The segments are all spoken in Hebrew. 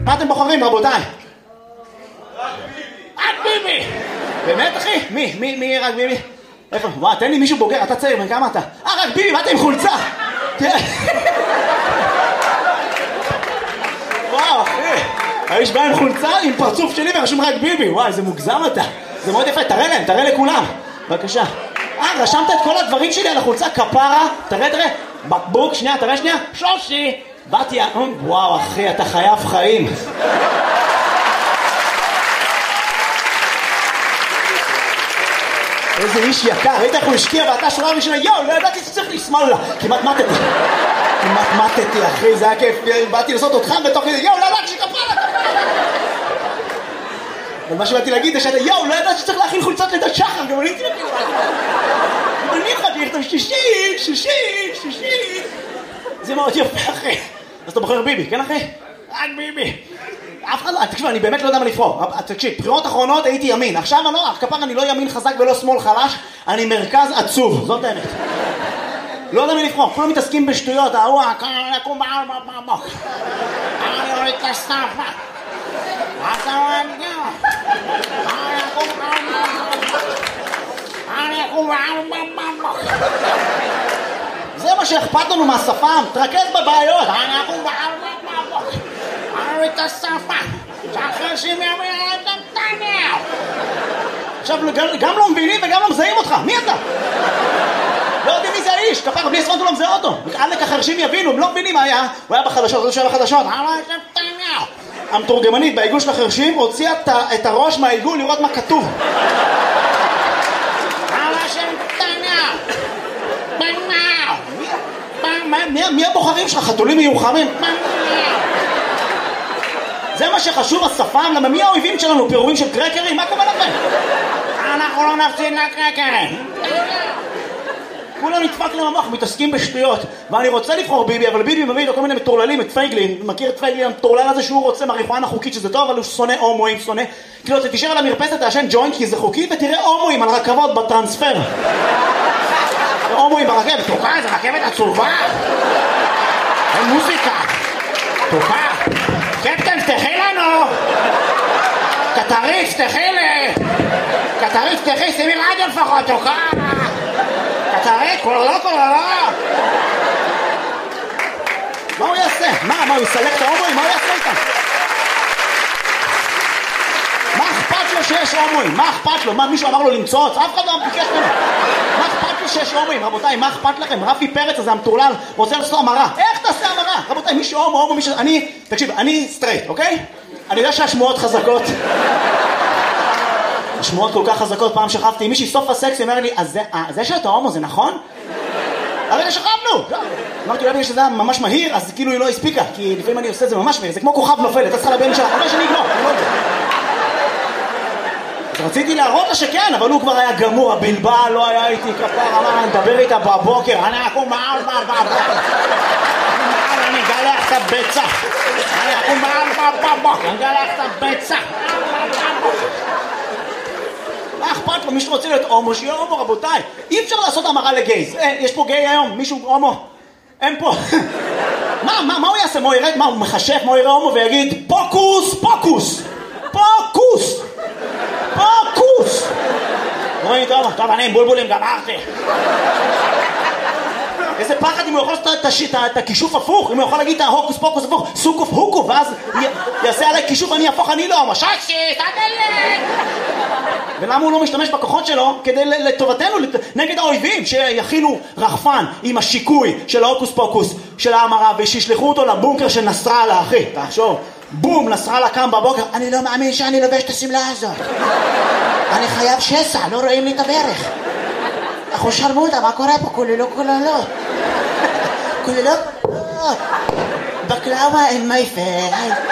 מה אתם בוחרים, רבותיי? רק ביבי! באמת, אחי? מי רק ביבי? איפה? וואו, תן לי מישהו בוגר, אתה צעיר, כמה אתה? רק ביבי, באתי עם חולצה! וואו, אחי! האיש בא עם חולצה, עם פרצוף שלי ורשום רק ביבי. וואי, איזה מוגזם אתה. זה מאוד יפה, תראה להם, תראה לכולם. בבקשה. רשמת את כל הדברים שלי על החולצה, כפרה. תראה. בקבוק, שנייה, תראה שנייה. שושי. באתי, וואו, אחי, אתה חייב חיים. איזה איש יקר, ראית איך הוא השקיע ואתה שורה ראשונה, יואו, לא ידעתי שצריך לשמאל לה. כמעט מתתי, אחי, זה היה כיף. באתי לעשות אותך בתוך כדי, יואו, לא ידעתי שכפרה. אבל מה שבאתי להגיד זה שאתה, יואו, לא ידעתי שצריך להכין חולצות לידת שחר, גם אני הייתי להכין. אני חייתי לכתוב שישי. זה מאוד יפה, אחי. אז אתה בוחר ביבי, כן, אחי? רק ביבי. אף אחד לא, תקשיב, אני באמת לא יודע מה לבחור. תקשיב, בחירות אחרונות הייתי ימין. עכשיו אני לא ימין חזק ולא שמאל חלש, אני מרכז עצוב, זאת האמת. לא יודע מי לבחור, כולם מתעסקים בשטויות, אני רואה את הסטאפה. זה מה שאכפת לנו מהשפם, תרכז בבעיות. את השפה שהחרשים יאמר את נתניהו. עכשיו גם לא מבינים וגם לא מזהים אותך. מי אתה? לא יודעים מי זה האיש, כפר בלי עשרות הוא לא מזהה אותו. עלק החרשים יבינו, הם לא מבינים מה היה. הוא היה בחדשות, הוא שהיה בחדשות. המתורגמנית בעיגול של החרשים הוציאה את הראש מהעיגול לראות מה כתוב. מי הבוחרים שלך? חתולים מיוחמים? זה מה שחשוב, השפם, למה מי האויבים שלנו? פירורים של קרקרים? מה קורה לכם? אנחנו לא נפסיד לקרקרים. כולם נדפק להם המוח, מתעסקים בשטויות. ואני רוצה לבחור ביבי, אבל ביבי מביא לו כל מיני מטורללים, את פייגלין. מכיר את פייגלין המטורלל הזה שהוא רוצה מריחואנה חוקית, שזה טוב, אבל הוא שונא הומואים, שונא. כאילו, אתה תישאר על המרפסת, תעשן ג'וינט, כי זה חוקי, ותראה הומואים על רכבות בטרנספר. הומואים ברכבת, תוקע, זה רכבת עצובה. אין מוזיקה. תוקע. קפטן, פתחי לנו! קטרית, פתחי לי! קטרית, פתחי, שימי רדיו לפחות, תוקע! קטרית, כולו! מה הוא יעשה? מה הוא יסלק את ההומואים? מה הוא יעשה איתם? מה אכפת לו שיש הומואים? מה אכפת לו? מה, מישהו אמר לו למצוץ? אף אחד לא ביקש ממנו. מה אכפת לו שיש הומואים? רבותיי, מה אכפת לכם? רפי פרץ הזה המטורלל רוצה לעשות המרה. איך תעשה המרה? רבותיי, מישהו הומו, מישהו... תקשיב, אני סטרייט, אוקיי? אני יודע שהשמועות חזקות. השמועות כל כך חזקות, פעם שכבתי עם מישהי, סוף הסקס, אומר לי, אז זה שאתה הומו, זה נכון? הרגע שכבנו! אמרתי, אולי בגלל שזה היה ממש מהיר, אז כאילו היא לא הספיקה, כי לפעמים אני עושה את זה ממש מהיר, זה כמו כוכב נופל, אתה צריכה לבן שלה, אבל שאני אגמור, אני לא יודע. אז רציתי להראות לה שכן, אבל הוא כבר היה גמור, הבלבע לא היה איתי כפר, אמר, אני מדבר איתה בבוקר, אני אקום בבוקר. אני אגלח את הביצה. אני אקום בבוקר, אני אגלח את הביצה. מה אכפת לו? מישהו רוצה להיות הומו, שיהיה הומו, רבותיי. אי אפשר לעשות המרה לגייז. יש פה גיי היום? מישהו הומו? אין פה. מה הוא יעשה? מה הוא ירד? מה הוא מחשף? מה הוא יראה הומו ויגיד פוקוס, פוקוס, פוקוס, פוקוס. רואים טוב, אני עם בולבולים גמרתי. איזה פחד אם הוא יכול לעשות את הכישוף הפוך, אם הוא יכול להגיד את ההוקוס פוקוס הפוך, סוקוף הוקו, ואז יעשה עליי כישוף, אני הפוך, אני לא, מששי, תדלת. ולמה הוא לא משתמש בכוחות שלו כדי לטובתנו, נגד האויבים, שיכילו רחפן עם השיקוי של ההוקוס פוקוס, של ההמרה, ושישלחו אותו לבונקר של נסראללה, אחי, תחשוב, בום, נסראללה קם בבוקר, אני לא מאמין שאני לובש את הסמלה הזאת. אני חייב שסע, לא רואים לי את הברך. אחו שרמודה, מה קורה פה? כוללות. בקלאווה אין מייפל.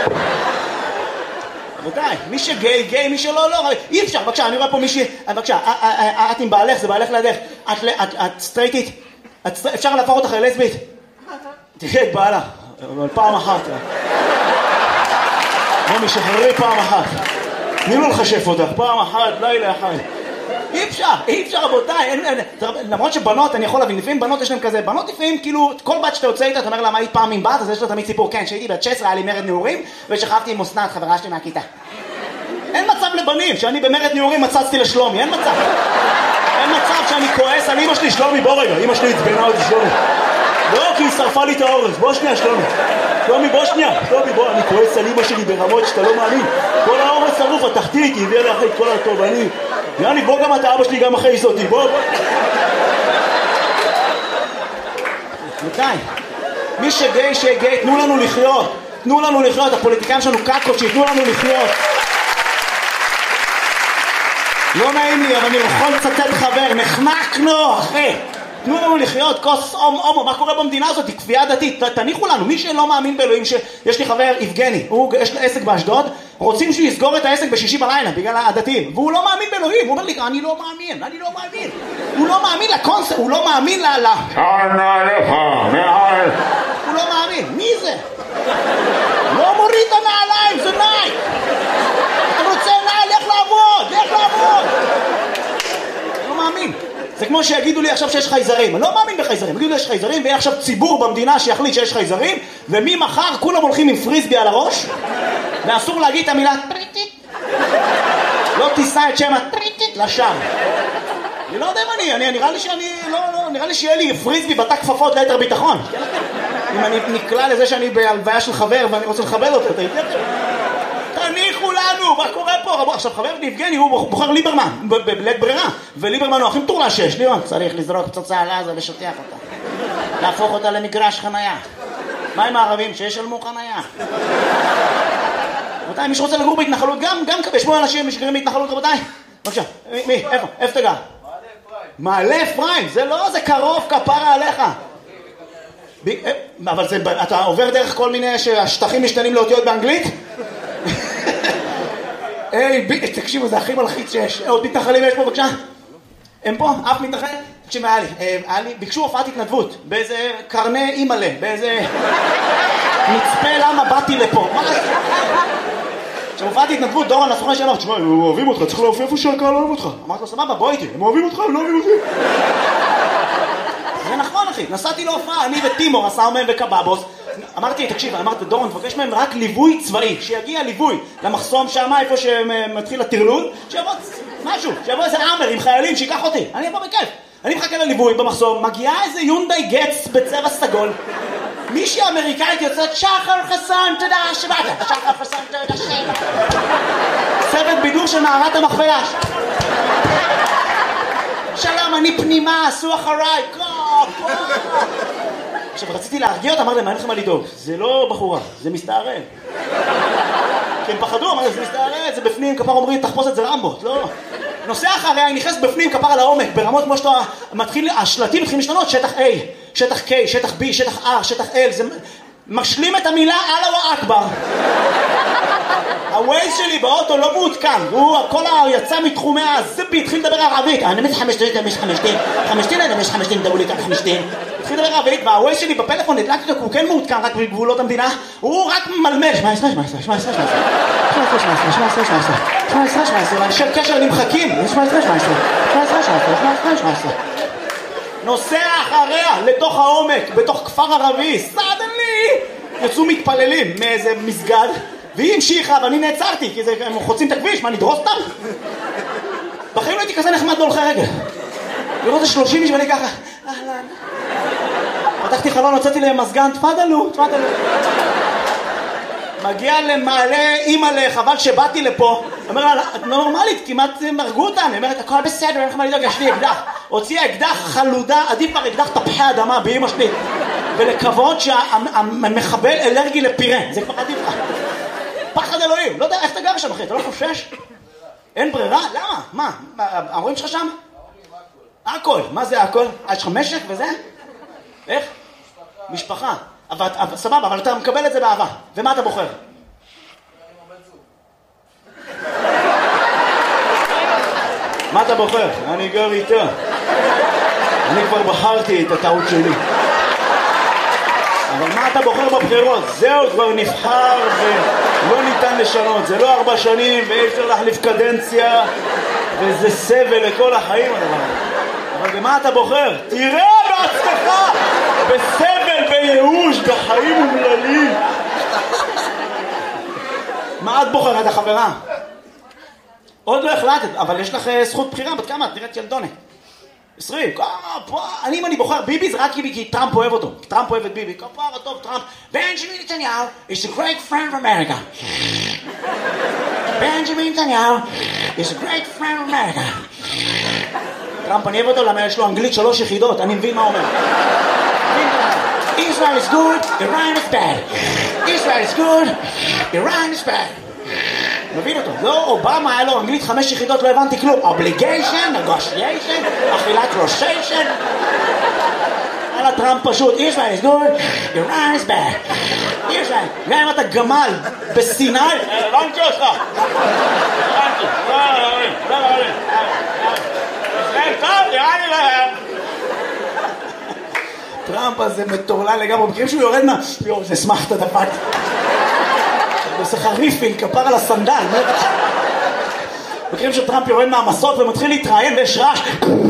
רבותיי, מי שגיי, גיי, מי שלא, לא. אי אפשר, בבקשה, אני רואה פה מישהי, בבקשה, את עם בעלך, זה בעלך לידך. את סטרייטית, אפשר להפוך אותך ללסבית? תראה את בעלה, אבל פעם אחת. בוא משחררי פעם אחת. תני לו לחשף אותך, פעם אחת, לילה אחד. אי אפשר רבותיי, למרות שבנות, אני יכול להבין, לפעמים בנות יש להם כזה, בנות לפעמים כאילו, כל בת שאתה יוצא איתה, אתה אומר לה מה היית פעם עם בת, אז יש לה תמיד סיפור, כן, שהייתי בת 16, היה לי מרד נעורים, ושכבתי עם אסנת, חברה שלי מהכיתה. אין מצב לבנים, שאני במרד נעורים מצצתי לשלומי, אין מצב. אין מצב שאני כועס על אמא שלי, שלומי, בוא רגע, אמא שלי הצבנה אותי, שלומי. לא, כי היא שרפה לי את האורז, בוא שנייה, שלומי. שלומי, בוא שנייה. שלומי, בוא, אני כועס על אמא שלי ברמות שאתה לא מאמין. כל האורז שרוף, התחתית, היא הביאה לאחרי כל הטוב, יאני, בוא גם אתה, אבא שלי גם אחרי אותי, בוא. מתי? מי שגיי, שגיי, תנו לנו לחיות. תנו לנו לחיות, הפוליטיקאים שלנו קקות, שיתנו לנו לחיות. לא נעים לי, אבל אני יכול לצטט חבר, נחנקנו, אחי. תנו לנו לחיות, כוס הומו, מה קורה במדינה הזאת? היא כפייה דתית, תניחו לנו, מי שלא מאמין באלוהים, יש לי חבר, יבגני, יש לו עסק באשדוד, רוצים שהוא יסגור את העסק בשישי בלילה, בגלל הדתיים, והוא לא מאמין באלוהים, הוא אומר לי, אני לא מאמין. הוא לא מאמין לקונספט, הוא לא מאמין שנה לך, מעל. הוא לא מאמין, מי זה? לא מוריד את הנעליים, זה נייק. אני רוצה נעל, לך לעבוד. לא מאמין. זה כמו שיגידו לי עכשיו שיש חייזרים, אני לא מאמין בחייזרים, יגידו לי שיש חייזרים ויהיה עכשיו ציבור במדינה שיחליט שיש חייזרים וממחר כולם הולכים עם פריסבי על הראש ואסור להגיד את המילה טריטית, לא תישא את שם הטריטית לשם. אני לא יודע אם אני נראה לי שיהיה לי פריסבי בתא כפפות ליתר ביטחון. אם אני נקלע לזה שאני בהלוויה של חבר ואני רוצה לכבד אותו, תניחו לנו, מה קורה פה? עכשיו חבר יבגני הוא בוחר ליברמן בלית ברירה, וליברמן הוא הכי מטורלל שיש. ליברמן צריך לזרוק פצצה על עזה לשטח אותה, להפוך אותה למגרש חנייה. מה עם הערבים? שישלמו חנייה. רבותיי, מי שרוצה לגור בהתנחלות גם יש פה אנשים שגרים בהתנחלות. רבותיי, בבקשה, מי? איפה אתה גר? מעלה אפרים. זה לא, זה קרוב, כפרה עליך. אבל אתה עובר דרך כל מיני שהשטחים משתנים לאותיות באנגלית? תקשיבו, זה הכי מלחיץ שיש. עוד מתנחלים יש פה, בבקשה? הם פה? אף מתנחל? תקשיב, היה לי, ביקשו הופעת התנדבות באיזה קרני אימאלה, באיזה מצפה למה באתי לפה. כשהופעת התנדבות, דורון הסוכן שאמר, תשמע, הם אוהבים אותך, צריך להופיע איפה שהקהל אוהב אותך. אמרתי לו, סבבה, בוא איתי, הם אוהבים אותך, הם לא אוהבים אותי. זה נכון, אחי, נסעתי להופעה, אני וטימור, הסאומן וקבאבוס. אמרתי, תקשיב, דורון, תבקש מהם רק ליווי צבאי, שיגיע ליווי למחסום שם, איפה שמתחיל הטרלול, שיבוא משהו, שיבוא איזה עמר עם חיילים, שיקח אותי, אני אבוא בכיף. אני מחכה לליווי במחסום, מגיעה איזה יונדאי גץ בצבע סגול, מישהי אמריקאית יוצאת, שחר חסון, תודה שבאת, שחר חסון, תודה שבאת. צוות בידור של מערת המכפלה. שלום, אני פנימה, עשו אחריי, עכשיו רציתי להרגיע אותה, אמר להם, אין לכם מה לדאוג, זה לא בחורה, זה מסתערב. כי הם פחדו, אמר להם, זה מסתערב, זה בפנים, כפר אומרים, תחפוש את זה רמבו, לא. נוסע אחריה, היא נכנס בפנים, כפר על העומק, ברמות כמו שאתה מתחיל, השלטים מתחילים לשנות, שטח A, שטח K, שטח B, שטח R, שטח L, זה משלים את המילה אללה אכבר. הווייז שלי באוטו לא מעודכן, הוא הכל יצא מתחומי הזיפי, התחיל לדבר ערבית, אני מס 5 דבו לי כאן 5 התחיל לדבר ערבית, והווייז שלי בפלאפון הדלקתי אותו, הוא כן מעודכן רק בגבולות המדינה, הוא רק מלמל 17, ואנשי קשר נמחקים 17 נוסע אחריה לתוך העומק, בתוך כפר ערבי, סדנלי יצאו מתפללים מאיזה מסגד, והיא המשיכה ואני נעצרתי כי הם חוצים את הכביש, מה נדרוס אותם? בחיים לא הייתי כזה נחמד להולכי רגל, לראות את 30 איש ואני ככה אהלן, פתחתי חלון, הוצאתי להם מזגן, תפדלו מגיע למעלה אימא'לה, חבל שבאתי לפה. אומר לה, את נורמלית, כמעט מרגו אותה. אני אומרת, הכל בסדר, אין לך מה לדאוג, יש לי אקדח. הוציאה אקדח חלודה, עדיף כבר אקדח תפוחי אדמה באמא שלי, ולקוות שהמחבל אלרגי לפירה, זה כבר עדיף לך. פחד אלוהים, לא יודע איך אתה גר שם אחי, אתה לא חושש? אין ברירה? למה? מה? ההורים שלך שם? הכל. מה זה הכל? יש לך משק וזה? איך? משפחה. סבבה, אבל אתה מקבל את זה באהבה. ומה אתה בוחר? מה אתה בוחר? אני גר איתה. אני כבר בחרתי את הטעות שלי. אבל מה אתה בוחר בבחירות? זהו, כבר נבחר ולא ניתן לשנות, זה לא 4 שנים ואי אפשר להחליף קדנציה וזה סבל לכל החיים הדבר. אבל במה אתה בוחר? תראה בעצמך! בסבל, בייאוש, בחיים אומללים. מה את בוחרת, החברה? עוד לא החלטת, אבל יש לך זכות בחירה, בת כמה? את נראית ילדונת. 20, אם אני בוחר ביבי זה רק כי טראמפ אוהב אותו. טראמפ אוהב את ביבי, כפרה טוב טראמפ. בנג'מין נתניהו is a great friend of America. בנג'מין נתניהו is a great friend of America. טראמפ אני אוהב אותו למה יש לו אנגלית 3 יחידות, אני מבין מה אומר. Israel is good, Iran is bad. Israel is good, Iran is bad. מבין אותו? לא, אובמה היה לו אנגלית 5 יחידות, לא הבנתי כלום. Obligation, negotiation, אכילת ראשיישן. על הטראמפ פשוט, Israel is good, Iran is bad. Israel, גם אם אתה גמל בסיני, הבנתי אותך. הבנתי, לא, ישראל טוב, נראה לי להם. טראמפ הזה מטורלל לגמרי, מכירים שהוא יורד יואו, זה שמחת דפק. עושה חריפין, כפר על הסנדל. מכירים שטראמפ יורד מהמסות ומתחיל להתראיין ויש רעש.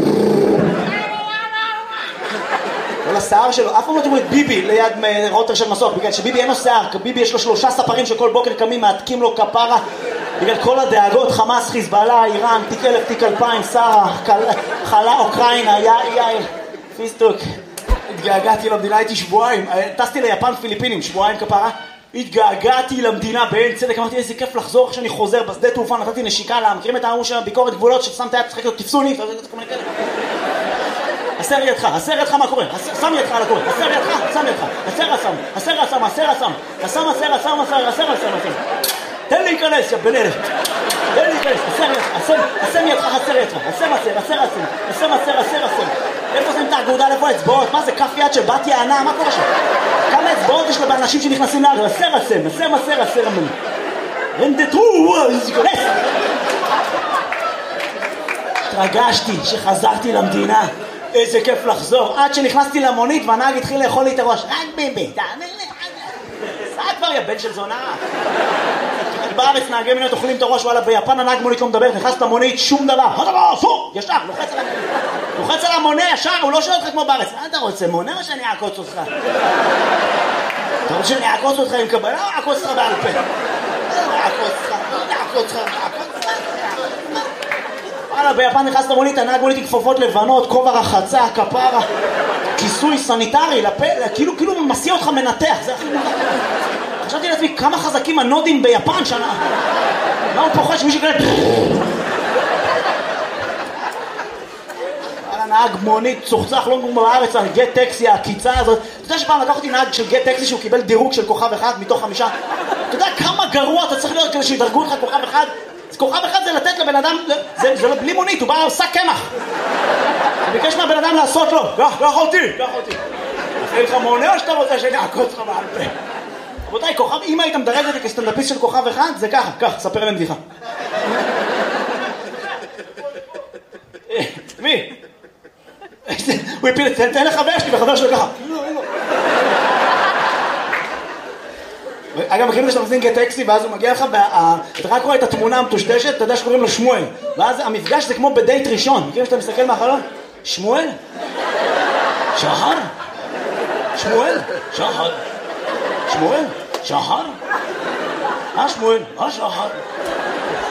כל השיער שלו, אף פעם לא תראו את ביבי ליד רוטר של מסוק, בגלל שביבי אין לו שיער, ביבי יש לו 3 ספרים שכל בוקר קמים, מעתקים לו כפרה, בגלל כל הדאגות, חמאס, חיזבאללה, איראן, תיק 1000, תיק 2000, שרה, חלה, אוקראינה, יאיר, פיסטוק. התגעגעתי למדינה, הייתי שבועיים, טסתי ליפן פיליפינים, שבועיים כפרה, התגעגעתי למדינה בעין צדק, אמרתי איזה כיף לחזור כשאני חוזר בשדה תעופה, נתתי נשיקה לה, מכירים את ההוא של ביקורת גבולות ששמת יד, תשחק לו, תפסו לי, הסר ידך מה קורה, שם ידך על הקורא, הסר ידך, שם ידך, הסר, תן לי להיכנס, יא בנלת, תן לי להיכנס, הסם ידך, הסר, איפה שמים את הגעודה לפה אצבעות? מה זה, כף יד של בת יענה? מה קורה שם? כמה אצבעות יש לאנשים שנכנסים לארץ? הסר, רנדטרו, להיכנס. התרגשתי שחזרתי למדינה, איזה כיף לחזור, עד שנכנסתי למונית והנהג התחיל לאכול לי את הראש. רק ביבי, תאמין לי, סע כבר יא בן של זונה. בארץ נהגי מוניות אוכלים את הראש, וואלה ביפן הנהג מונית לא מדבר, נכנס למונית, שום דבר, ישר, לוחץ על המונה ישר, הוא לא שואל אותך כמו בארץ. מה אתה רוצה, מונה או שאני אעקוץ אותך? אתה רוצה שאני אעקוץ אותך עם קבלה או אעקוץ אותך בעל פה? אעקוץ אותך. וואלה, ביפן נכנס למונית, הנהג מונית עם כפפות לבנות, כובע רחצה, כפרה, כיסוי סניטרי, כאילו מסיע אותך מנתח, זה הכי מונח. חשבתי לעצמי, כמה חזקים הנודים ביפן שנה. לא, הוא פוחד שמישהו כאלה... נהג מונית צוחצח לא כמו בארץ על גט טקסי, הקיצה הזאת. אתה יודע שפעם לקחתי נהג של גט טקסי שהוא קיבל דירוג של כוכב 1 מתוך 5? אתה יודע כמה גרוע אתה צריך להיות כדי שידרגו לך כוכב 1? כוכב 1 זה לתת לבן אדם, זה בלי מונית, הוא בא עושה קמח. הוא ביקש מהבן אדם לעשות לו, קח אותי. אחרי לך מונה או שאתה רוצה שאני אעקוץ לך בעל פה? רבותיי, כוכב, אם היית מדרג את זה כסטנדאפיסט של כוכב 1, זה ככה, ספר להם בדיחה. מי? הוא הפיל, תן לחבר שלי, וחבר שלו ככה. אגב, מכירים את זה שאתה מזין גט טקסי, ואז הוא מגיע לך, אתה רק רואה את התמונה המטושטשת, אתה יודע שקוראים לו שמואל. ואז המפגש זה כמו בדייט ראשון. מכירים שאתה מסתכל מהחלון? שמואל? שחר? שמואל? שחר? שמואל? שחר? שמואל? שחר?